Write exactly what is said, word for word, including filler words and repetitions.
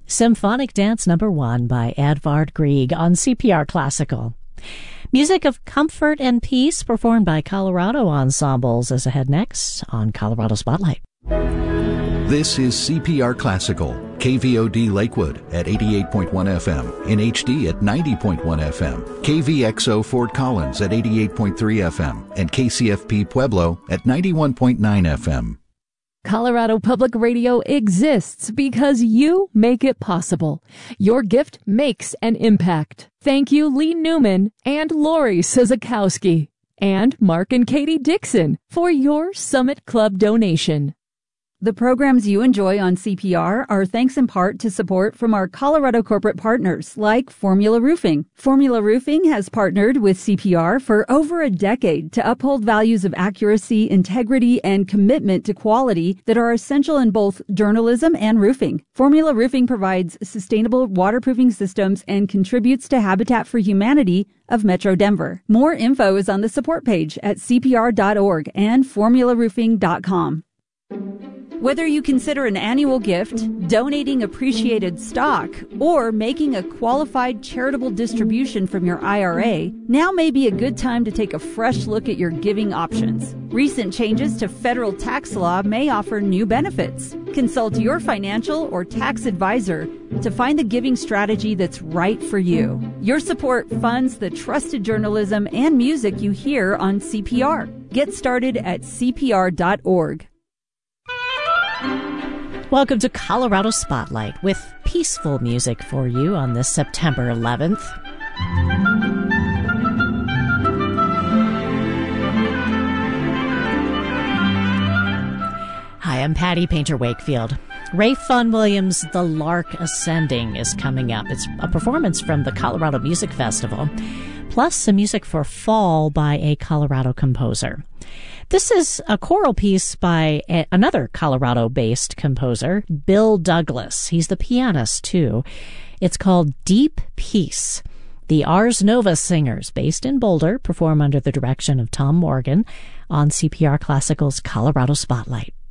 Symphonic Dance Number One by Edvard Grieg on C P R Classical. Music of comfort and peace performed by Colorado ensembles is ahead next on Colorado Spotlight. This is C P R Classical, K V O D Lakewood at eighty-eight point one F M, in H D at ninety point one F M, K V X O Fort Collins at eighty-eight point three F M, and K C F P Pueblo at ninety-one point nine F M. Colorado Public Radio exists because you make it possible. Your gift makes an impact. Thank you, Lee Newman and Lori Sizakowski and Mark and Katie Dixon for your Summit Club donation. The programs you enjoy on C P R are thanks in part to support from our Colorado corporate partners like Formula Roofing. Formula Roofing has partnered with C P R for over a decade to uphold values of accuracy, integrity, and commitment to quality that are essential in both journalism and roofing. Formula Roofing provides sustainable waterproofing systems and contributes to Habitat for Humanity of Metro Denver. More info is on the support page at C P R dot org and formula roofing dot com. Whether you consider an annual gift, donating appreciated stock, or making a qualified charitable distribution from your I R A, now may be a good time to take a fresh look at your giving options. Recent changes to federal tax law may offer new benefits. Consult your financial or tax advisor to find the giving strategy that's right for you. Your support funds the trusted journalism and music you hear on C P R. Get started at C P R dot org. Welcome to Colorado Spotlight with peaceful music for you on this September eleventh. Hi, I'm Patty Painter Wakefield. Ray Fun Williams' The Lark Ascending is coming up. It's a performance from the Colorado Music Festival, plus some music for fall by a Colorado composer. This is a choral piece by a, another Colorado-based composer, Bill Douglas. He's the pianist, too. It's called Deep Peace. The Ars Nova Singers, based in Boulder, perform under the direction of Tom Morgan on C P R Classical's Colorado Spotlight.